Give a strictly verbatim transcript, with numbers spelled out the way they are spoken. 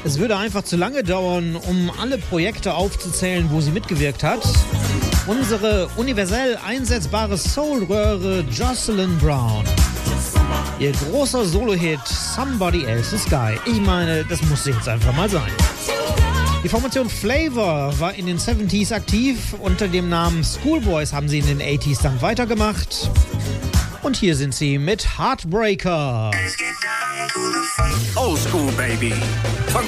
Es würde einfach zu lange dauern, um alle Projekte aufzuzählen, wo sie mitgewirkt hat. Unsere universell einsetzbare Soul-Röhre Jocelyn Brown. Ihr großer Solo-Hit Somebody Else's Guy. Ich meine, das musste jetzt einfach mal sein. Die Formation Flavor war in den siebziger aktiv. Unter dem Namen Schoolboys haben sie in den achtziger dann weitergemacht. Und hier sind sie mit Heartbreaker. Old School, baby. Von